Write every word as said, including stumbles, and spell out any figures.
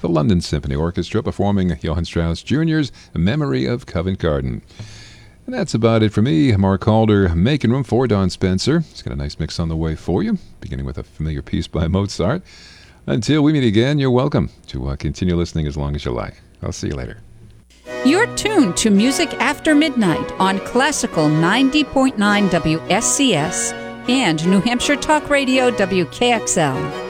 the London Symphony Orchestra performing Johann Strauss Junior's Memory of Covent Garden. And that's about it for me, Mark Calder, making room for Don Spencer. He's got a nice mix on the way for you, beginning with a familiar piece by Mozart. Until we meet again, you're welcome to uh, continue listening as long as you like. I'll see you later. You're tuned to Music After Midnight on Classical ninety point nine W S C S and New Hampshire Talk Radio W K X L.